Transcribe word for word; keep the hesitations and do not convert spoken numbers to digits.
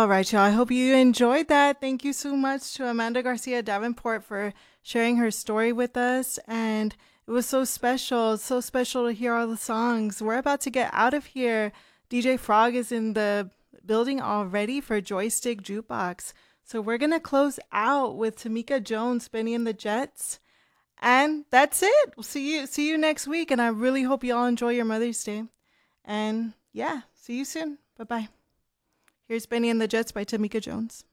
All right, y'all. I hope you enjoyed that. Thank you so much to Amanda Garcia Davenport for sharing her story with us. And it was so special, so special to hear all the songs. We're about to get out of here. D J Frog is in the building already for Joystick Jukebox. So we're going to close out with Tamika Jones, Benny and the Jets. And that's it. We'll see you see you next week. And I really hope you all enjoy your Mother's Day. And yeah, see you soon. Bye-bye. Here's Benny and the Jets by Tamika Jones.